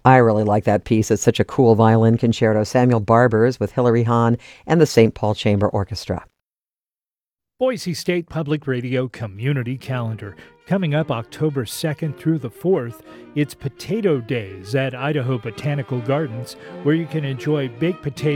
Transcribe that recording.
I really like that piece. It's such a cool violin concerto. Samuel Barber's with Hilary Hahn and the St. Paul Chamber Orchestra. Boise State Public Radio Community Calendar. Coming up October 2nd through the 4th, it's Potato Days at Idaho Botanical Gardens, where you can enjoy baked potatoes